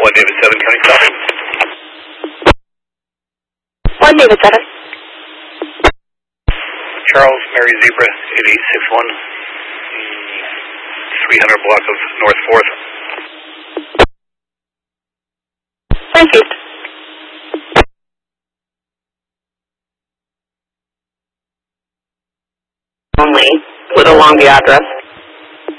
1 David 7, county stop. 1 David 7. Charles Mary Zebra 8861, 300 block of North 4th. Received. Only, with along the address.